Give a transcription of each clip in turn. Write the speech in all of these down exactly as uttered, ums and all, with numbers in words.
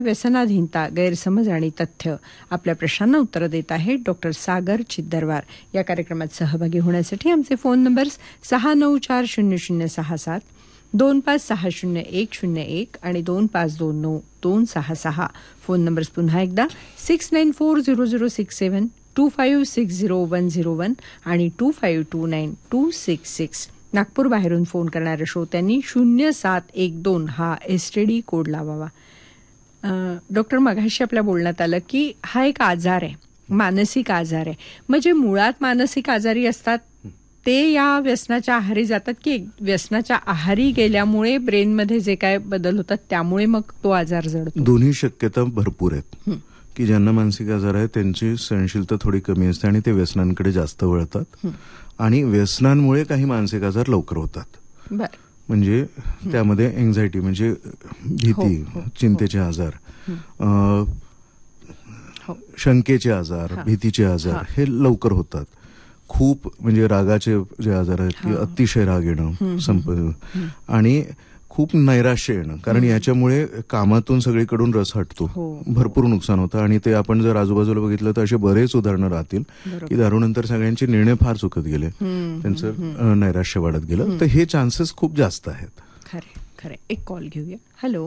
व्यसनाधीनता, गैरसमज आणि तथ्य आपल्या प्रश्नांना उत्तर देत आहेत डॉक्टर सागर छिद्दरवार. या कार्यक्रमात सहभागी होण्यासाठी आमचे फोन नंबर्स सहा नऊ चार शून्य शून्य सहा सात, दोन पाच सहा शून्य एक शून्य एक आणि दोन पाच दोन नऊ दोन सहा सहा. फोन नंबर्स पुन्हा एकदा six nine four zero zero six seven to five six zero one zero one आणि to five to nine to six six. Nagpur बाहेरून फोन करणाऱ्या श्रोत्यांनी शून्य सात एक दोन हा एस टी डी कोड लावावा. डॉक्टर, मगाशी आपल्या बोलण्यात आलं की हा एक आजार आहे, मानसिक आजार आहे. म्हणजे मुळात मानसिक आजारी असतात ते या व्यसनाच्या आहारी जातात की व्यसनाच्या आहारी गेल्यामुळे ब्रेनमध्ये जे काय बदल होतात त्यामुळे मग तो आजार जडतो? दोन्ही शक्यता भरपूर आहेत की ज्यांना मानसिक आजार आहे त्यांची सहनशीलता थोडी कमी असते आणि ते व्यसनांकडे जास्त वळतात आणि व्यसनांमुळे काही मानसिक आजार लवकर होतात. बरं. म्हणजे त्यामध्ये एन्झायटी म्हणजे भीती, चिंतेचे आजार, शंकेचे आजार, भीतीचे आजार हे लवकर होतात. खूप म्हणजे रागाचे जे आजार आहेत की अतिशय राग येणं, संप आणि खूप नैराश्य येणं, कारण याच्यामुळे कामातून सगळीकडून रस हटतो, भरपूर नुकसान होतं. आणि ते आपण जर आजूबाजूला बघितलं तर असे बरेच उदाहरणं राहतील की दारूनंतर सगळ्यांचे निर्णय फार चुकत गेले, त्यांचं नैराश्य वाढत गेलं. तर हे चान्सेस खूप जास्त आहेत. खरे खरे. एक कॉल घेऊया. Hello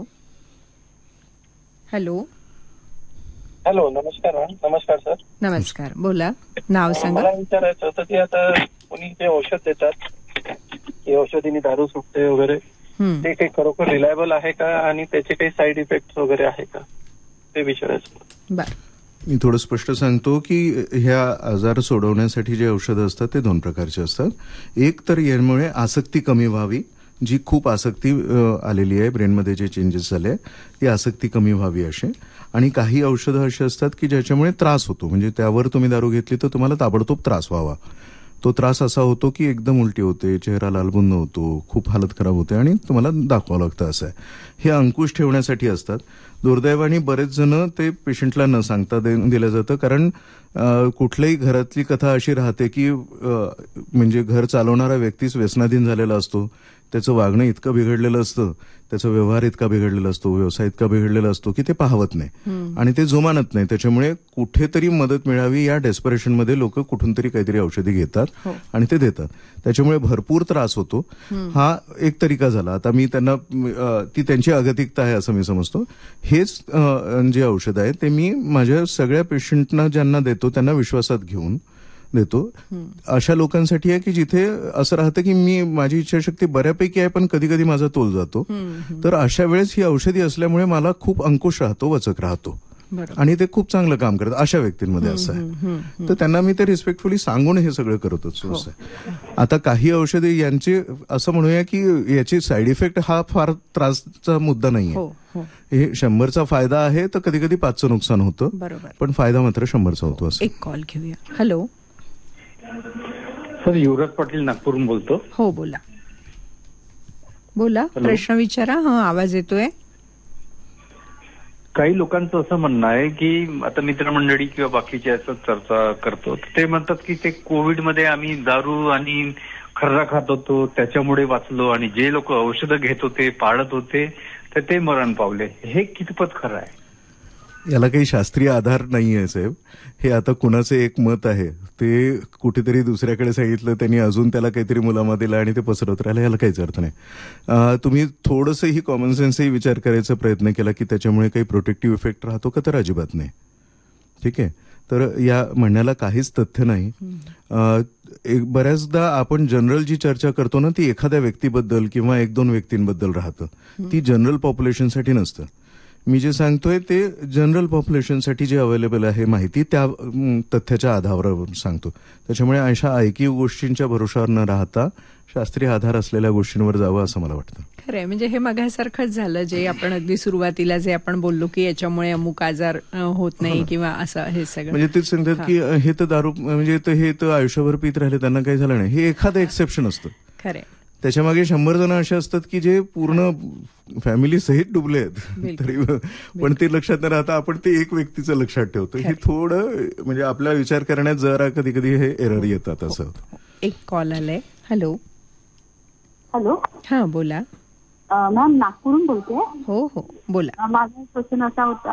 hello hello. नमस्कार मॅम. नमस्कार सर. नमस्कार. बोला, नाव सांगा. मला विचारायचं होतं की आता कोणी जे औषध देतात की औषधीने दारू सुटते वगैरे, ते काही खरोखर रिलायबल आहे का आणि त्याचे काही साईड इफेक्ट वगैरे आहे का, ते विचारायचं. बरं. मी थोडं स्पष्ट सांगतो की ह्या आजार सोडवण्यासाठी जे औषधं असतात ते दोन प्रकारचे असतात. एक तर यामुळे आसक्ती कमी व्हावी, जी खूप आसक्ती आलेली आहे, ब्रेनमध्ये जे चेंजेस झाले ती आसक्ती कमी व्हावी असे. आणि काही औषधं अशी असतात की ज्याच्यामुळे त्रास होतो, म्हणजे त्यावर तुम्ही दारू घेतली तर तुम्हाला ताबडतोब त्रास व्हावा. तो त्रास असा होतो की एकदम उलटी होते, चेहरा लालबुंद होतो, खूप हालत खराब होते आणि तुम्हाला दाखवावं लागतं. असं आहे. हे अंकुश ठेवण्यासाठी असतात. दुर्दैवाने बरेच जण ते पेशंटला न सांगता दिलं जातं, कारण कुठल्याही घरातली कथा अशी राहते की म्हणजे घर चालवणारा व्यक्तीच व्यसनाधीन झालेला असतो, त्याचं वागणं इतकं बिघडलेलं असतं, त्याचा व्यवहार इतका बिघडलेला असतो, व्यवसाय इतका बिघडलेला असतो की ते पाहवत नाही आणि ते जोमानत नाही. त्याच्यामुळे कुठेतरी मदत मिळावी या डेस्परेशनमध्ये लोक कुठून तरी काहीतरी औषधी घेतात आणि ते देतात. त्याच्यामुळे भरपूर त्रास होतो. हा एक तरीका झाला. आता मी त्यांना, ती त्यांची अगतिकता आहे असं मी समजतो. हेच जे औषध आहे ते मी माझ्या सगळ्या पेशंटना ज्यांना देतो त्यांना विश्वासात घेऊन देतो. अशा लोकांसाठी आहे की जिथे असं राहतं की मी, माझी इच्छाशक्ती बऱ्यापैकी आहे पण कधी कधी माझा तोल जातो, तर अशा वेळेस ही औषधी असल्यामुळे मला खूप अंकुश राहतो, वचक राहतो आणि ते खूप चांगलं काम करतात. अशा व्यक्तींमध्ये असं आहे. तर त्यांना मी ते रिस्पेक्टफुली सांगून हे सगळं करत असतो. आता काही औषधी यांचे असं म्हणूया की याची साईड इफेक्ट हा फार त्रासचा मुद्दा नाहीये. हे शंभरचा फायदा आहे तर कधी कधी पाचचं नुकसान होतं, पण फायदा मात्र शंभरचा होतो. असं. एक कॉल घेऊया. हॅलो सर, युवराज पाटील नागपूरहून बोलतो. हो, बोला बोला प्रश्न विचारा. हा, आवाज येतोय. काही लोकांचं असं म्हणणं आहे की आता मित्रमंडळी किंवा बाकीचे असं चर्चा करतो, ते म्हणतात की ते कोविडमध्ये आम्ही दारू आणि खर्रा खात होतो त्याच्यामुळे वाचलो आणि जे लोक औषधं घेत होते, पाळत होते, तर ते मरण पावले. हे कितपत खरं आहे? याला काही शास्त्रीय आधार नाहीये साहेब. हे आता कुणाचं एक मत आहे, ते कुठेतरी दुसऱ्याकडे सांगितलं, त्यांनी अजून त्याला काहीतरी मुलामा दिला आणि ते पसरवत राहिलं, याला काहीच अर्थ नाही. तुम्ही थोडंसंही कॉमन सेन्सही विचार करायचा प्रयत्न केला की त्याच्यामुळे काही प्रोटेक्टिव्ह इफेक्ट राहतो का, तर अजिबात नाही. ठीक आहे. तर या म्हणण्याला काहीच तथ्य नाही. एक बऱ्याचदा आपण जनरल जी चर्चा करतो ना ती एखाद्या व्यक्तीबद्दल किंवा एक दोन व्यक्तींबद्दल राहतं, ती जनरल पॉप्युलेशनसाठी नसतं. मी जे सांगतोय ते जनरल पॉप्युलेशनसाठी जे अवेलेबल आहे माहिती, त्या तथ्याच्या आधारावर सांगतो. त्याच्यामुळे अशा ऐकीव गोष्टींच्या भरोशावर न राहता शास्त्रीय आधार असलेल्या गोष्टींवर जावं असं मला वाटतं. खरंय. म्हणजे हे मगासारखंच झालं जे आपण अगदी सुरुवातीला जे आपण बोललो की याच्यामुळे अमुक आजार होत नाही किंवा असं, हे सगळं म्हणजे तेच सांगतात की हे तर दारू म्हणजे हे तर आयुष्यभर पित राहिले, त्यांना काही झालं नाही. हे एखादं एक्सेप्शन असतं. खरंय. त्याच्यामागे शंभर जण असे असतात की जे पूर्ण फॅमिली सहित डुबले आहेत, तरी पण ते लक्षात न राहता आपण ते एक व्यक्तीचं लक्षात ठेवतो. हे थोडं म्हणजे आपला विचार करण्यात जरा कधी कधी हे एरर येतात. असं. एक कॉल आलाय. Hello hello. हा, बोला. मॅम नागपूरहून बोलते. हो हो बोला. माझा क्वेश्चन असा होता